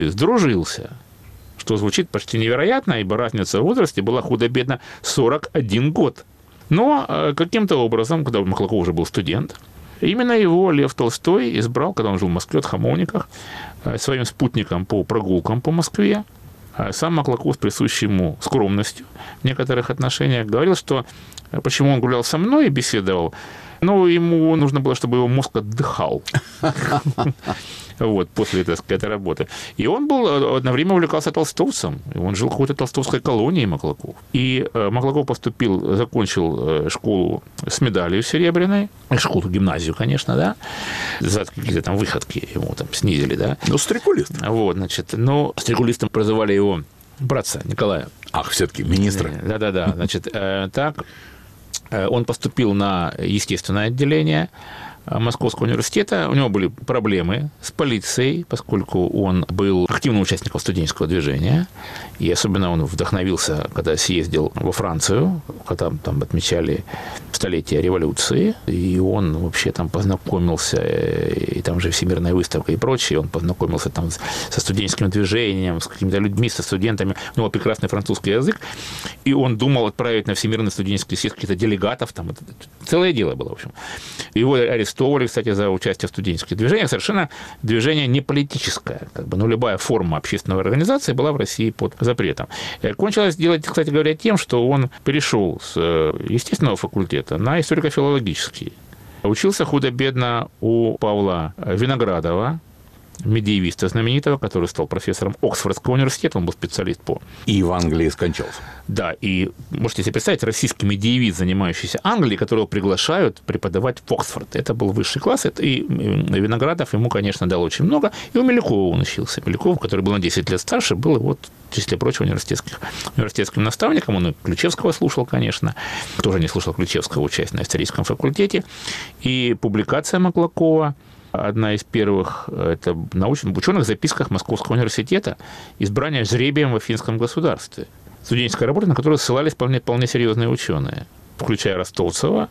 сдружился, что звучит почти невероятно, ибо разница в возрасте была худо-бедно 41 год. Но каким-то образом, когда Маклаков уже был студент, именно его Лев Толстой избрал, когда он жил в Москве, от Хамовниках, своим спутником по прогулкам по Москве. Сам Маклаков с присущей ему скромностью в некоторых отношениях говорил, что почему он гулял со мной и беседовал, но ему нужно было, чтобы его мозг отдыхал после, так сказать, работы. И он был одно время увлекался толстовцем. Он жил в какой-то толстовской колонии, Маклаков. И Маклаков закончил школу с медалью серебряной. Школу, гимназию, конечно, да. За какие-то там выходки ему там снизили, да. Ну, стрекулист. Но стрекулистом прозывали его братца Николая. Ах, все-таки министра. Да-да-да. Так. Он поступил на естественное отделение Московского университета. У него были проблемы с полицией, поскольку он был активным участником студенческого движения. И особенно он вдохновился, когда съездил во Францию, когда там отмечали столетие революции. И он вообще там познакомился, и там же Всемирная выставка и прочее. Он познакомился там со студенческим движением, с какими-то людьми, со студентами. У него прекрасный французский язык. И он думал отправить на Всемирный студенческий съезд каких-то делегатов. Там целое дело было, в общем. Его арестовали, кстати, за участие в студенческих движениях. Совершенно движение не политическое. Любая форма общественной организации была в России под запретом. Кончилось дело, кстати говоря, тем, что он перешел с естественного факультета на историко-филологический. Учился худо-бедно у Павла Виноградова, медиевиста знаменитого, который стал профессором Оксфордского университета, он был специалист по... И в Англии скончался. Да, и можете себе представить, российский медиевист, занимающийся Англией, которого приглашают преподавать в Оксфорд. Это был высший класс, и Виноградов ему, конечно, дал очень много, и у Милюкова он учился. Милюков, который был на 10 лет старше, был, в числе прочего, университетским наставником, он и Ключевского слушал, конечно, кто же не слушал Ключевского, учась на историческом факультете, и публикация Маклакова, одна из первых, это в ученых записках Московского университета «Избрание жребием в Афинском государстве». Студенческая работа, на которую ссылались вполне серьезные ученые, включая Ростовцева.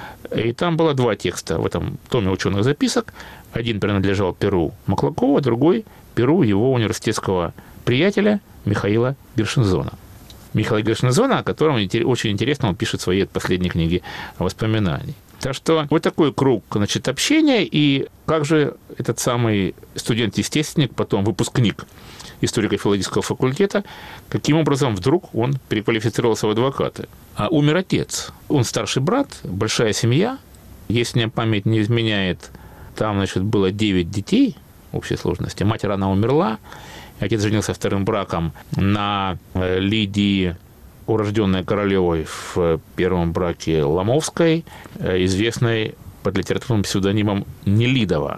И там было 2 текста в этом томе ученых записок. Один принадлежал перу Маклакова, другой – перу его университетского приятеля Михаила Гершензона. Михаила Гершензона, о котором очень интересно он пишет в своей последней книге воспоминаний. Так что вот такой круг, общения, и как же этот самый студент-естественник, потом выпускник историко-филологического факультета, каким образом вдруг он переквалифицировался в адвокаты. А умер отец. Он старший брат, большая семья. Если мне память не изменяет, там, было 9 детей в общей сложности. Мать рано умерла. Отец женился вторым браком на Лидии, урожденной Королевой в первом браке Ломовской, известной под литературным псевдонимом Нелидова,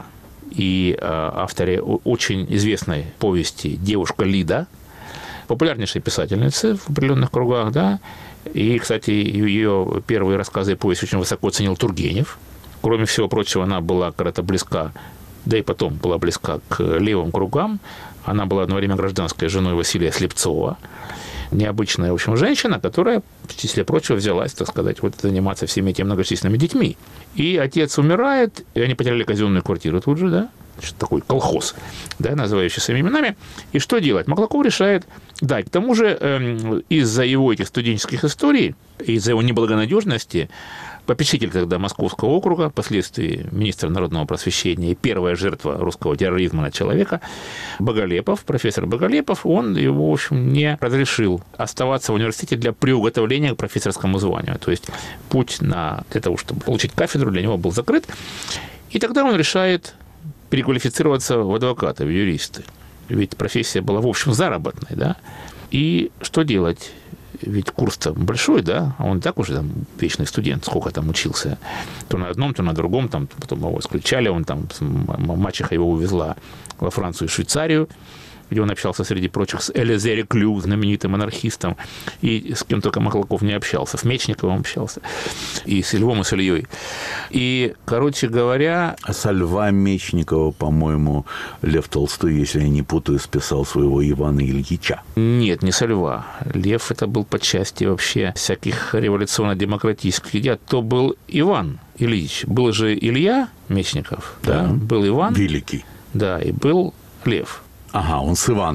и авторе очень известной повести «Девушка Лида», популярнейшей писательницы в определенных кругах, да, и, кстати, ее первые рассказы и повесть очень высоко ценил Тургенев. Кроме всего прочего, она была когда-то близка, да и потом была близка к левым кругам. Она была одно время гражданской женой Василия Слепцова. Необычная, в общем, женщина, которая, в числе прочего, взялась, так сказать, заниматься всеми этими многочисленными детьми. И отец умирает, и они потеряли казенную квартиру тут же, да, такой колхоз, да, называющий своими именами. И что делать? Маклаков решает, да, к тому же из-за его этих студенческих историй, из-за его неблагонадежности, попечитель тогда Московского округа, впоследствии министр народного просвещения и первая жертва русского терроризма на человека, Боголепов, профессор Боголепов, он его, в общем, не разрешил оставаться в университете для приуготовления к профессорскому званию. То есть путь для того, чтобы получить кафедру, для него был закрыт. И тогда он решает переквалифицироваться в адвокаты, в юристы. Ведь профессия была, в общем, заработной, да. И что делать? Ведь курс-то большой, да, а он так уже там вечный студент, сколько там учился. То на одном, то на другом, там, потом его исключали, он там, мачеха его увезла во Францию и Швейцарию, где он общался, среди прочих, с Элизе Реклю, знаменитым анархистом, и с кем только Маклаков не общался, с Мечниковым общался, и с Львом, и с Ильей. И, короче говоря... А со Льва Мечникова, по-моему, Лев Толстой, если я не путаю, списал своего Ивана Ильича. Нет, не со Льва. Лев это был по части вообще всяких революционно-демократических идей, то был Иван Ильич. Был же Илья Мечников, да? Был Иван. Великий. Да, и был Лев. Ага, он с Иваном.